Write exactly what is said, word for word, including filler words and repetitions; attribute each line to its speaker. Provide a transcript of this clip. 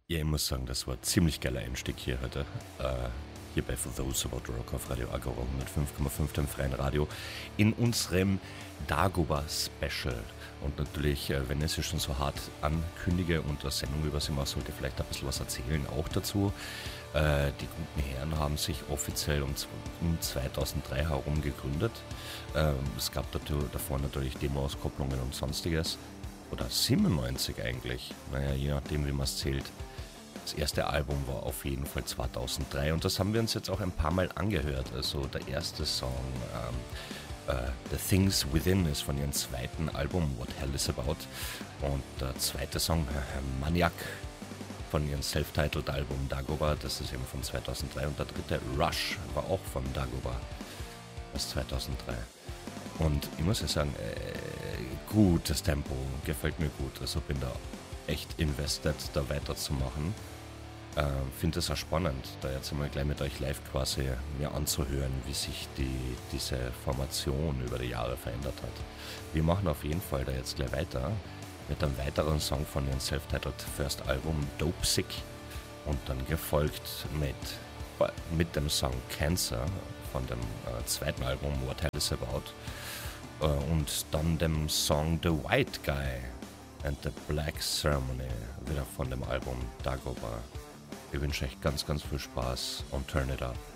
Speaker 1: Ja, ich muss sagen, das war ein ziemlich geiler Einstieg hier heute. Äh, hier bei For Those About Rock auf Radio Agora hundertfünf Komma fünf, dem freien Radio, in unserem Dagobah-Special. Und natürlich, äh, wenn ich sie schon so hart ankündige und eine Sendung über sie mache, sollte ich vielleicht ein bisschen was erzählen auch dazu. Äh, die guten Herren haben sich offiziell um, z- um zweitausenddrei herum gegründet. Ähm, es gab dazu, davor natürlich Demo-Auskopplungen und sonstiges. Oder siebenundneunzig eigentlich, naja, je nachdem wie man es zählt. Das erste Album war auf jeden Fall zweitausenddrei und das haben wir uns jetzt auch ein paar Mal angehört. Also der erste Song, ähm, äh, The Things Within, ist von ihrem zweiten Album, What Hell Is About. Und der zweite Song, äh, Maniac, von ihrem Self-Titled Album Dagobah, das ist eben von zweitausenddrei. Und der dritte, Rush, war auch von Dagobah, das zweitausenddrei. Und ich muss ja sagen, äh, gutes Tempo, gefällt mir gut. Also bin da echt invested, da weiterzumachen. Äh, Finde es auch spannend, da jetzt einmal gleich mit euch live quasi mir anzuhören, wie sich die, diese Formation über die Jahre verändert hat. Wir machen auf jeden Fall da jetzt gleich weiter mit einem weiteren Song von ihrem Self-Titled First Album Dope Sick und dann gefolgt mit, mit dem Song Cancer von dem äh, zweiten Album What Hell Is About äh, und dann dem Song The White Guy and the Black Ceremony, wieder von dem Album Dagobah. Ich wünsche euch ganz, ganz viel Spaß und Turn It Up.